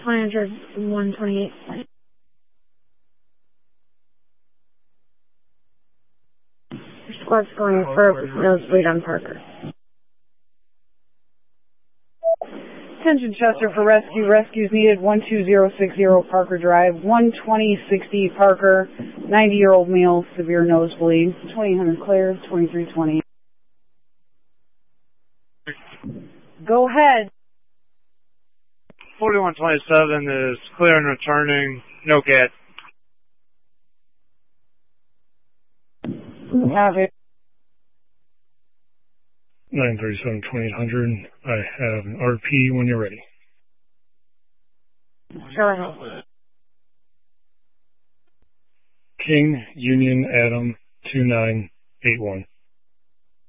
100, 128. Squad's going for nosebleed on Parker. Attention Chester for rescue. Rescues needed 12060 Parker Drive, 12060 Parker, 90-year-old male, severe nosebleed, 2000 clear, 2320. Go ahead. 4127 is clear and returning, no cat. Have it. 937 2800. I have an RP when you're ready. Go ahead. King Union Adam 2981.